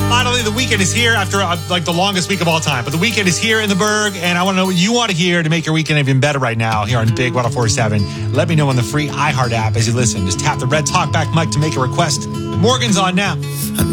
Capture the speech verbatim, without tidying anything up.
Finally, the weekend is here after uh, like the longest week of all time. But the weekend is here in the Berg, and I want to know what you want to hear to make your weekend even better right now here on Big one oh four point seven. Let me know on the free iHeart app as you listen. Just tap the red talkback mic to make a request. Morgan's on now.